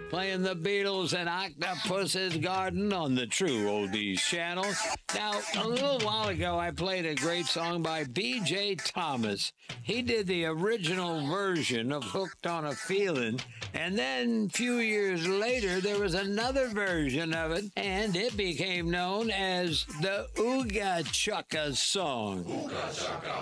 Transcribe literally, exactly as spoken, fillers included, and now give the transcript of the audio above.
playing the Beatles and Octopus's Garden on the True Oldies channel. Now, a little while ago, I played a great song by B J Thomas. He did the original version of Hooked on a Feeling, and then a few years later, there was another version of it, and it became known as the Ooga Chukka song. Ooga Chukka.